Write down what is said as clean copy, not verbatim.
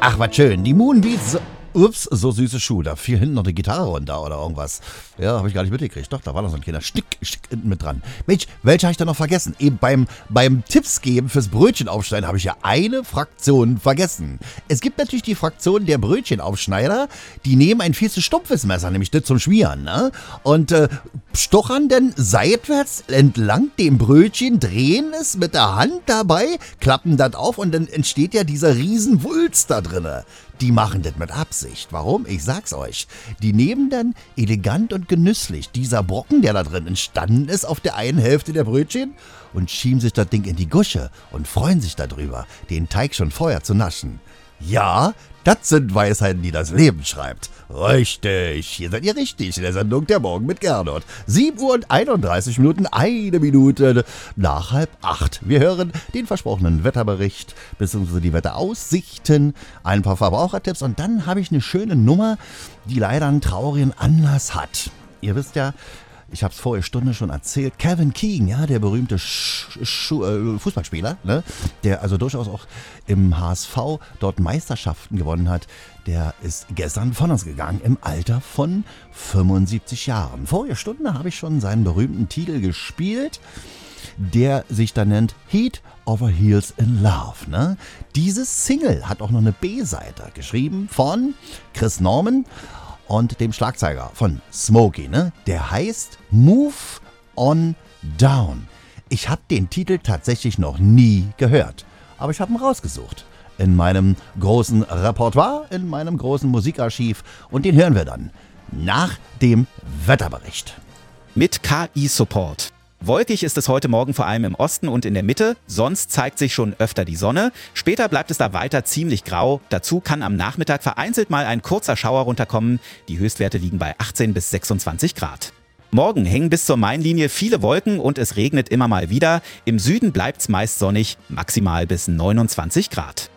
Ach, was schön. Die Moonbeats. Ups, so süße Schuh. Da fiel hinten noch eine Gitarre runter oder irgendwas. Ja, habe ich gar nicht mitgekriegt. Doch, da war noch so ein kleiner Stick hinten mit dran. Mensch, welche habe ich da noch vergessen? Eben beim Tipps geben fürs Brötchenaufschneiden habe ich ja eine Fraktion vergessen. Es gibt natürlich die Fraktion der Brötchenaufschneider, die nehmen ein viel zu stumpfes Messer, nämlich das zum Schmieren, ne? Und stochern dann seitwärts entlang dem Brötchen, drehen es mit der Hand dabei, klappen das auf und dann entsteht ja dieser riesen Wulst da drinne. Die machen das mit Absicht. Warum? Ich sag's euch. Die nehmen dann elegant und genüsslich dieser Brocken, der da drin entstanden ist, auf der einen Hälfte der Brötchen und schieben sich das Ding in die Gusche und freuen sich darüber, den Teig schon vorher zu naschen. Ja, das sind Weisheiten, die das Leben schreibt. Richtig, hier seid ihr richtig in der Sendung Der Morgen mit Gernot. 7:31, eine Minute nach 7:30. Wir hören den versprochenen Wetterbericht bzw. die Wetteraussichten, ein paar Verbrauchertipps und dann habe ich eine schöne Nummer, die leider einen traurigen Anlass hat. Ihr wisst ja, ich habe es vorige Stunde schon erzählt, Kevin Keegan, ja, der berühmte Fußballspieler, ne, der also durchaus auch im HSV dort Meisterschaften gewonnen hat, der ist gestern von uns gegangen im Alter von 75 Jahren. Vorige Stunde habe ich schon seinen berühmten Titel gespielt, der sich da nennt Head Over Heels in Love. Ne? Dieses Single hat auch noch eine B-Seite, geschrieben von Chris Norman und dem Schlagzeuger von Smokey, ne? Der heißt Move On Down. Ich habe den Titel tatsächlich noch nie gehört, aber ich habe ihn rausgesucht in meinem großen Repertoire, in meinem großen Musikarchiv und den hören wir dann nach dem Wetterbericht. Mit KI-Support. Wolkig ist es heute Morgen vor allem im Osten und in der Mitte, sonst zeigt sich schon öfter die Sonne. Später bleibt es da weiter ziemlich grau. Dazu kann am Nachmittag vereinzelt mal ein kurzer Schauer runterkommen. Die Höchstwerte liegen bei 18 bis 26 Grad. Morgen hängen bis zur Mainlinie viele Wolken und es regnet immer mal wieder. Im Süden bleibt es meist sonnig, maximal bis 29 Grad.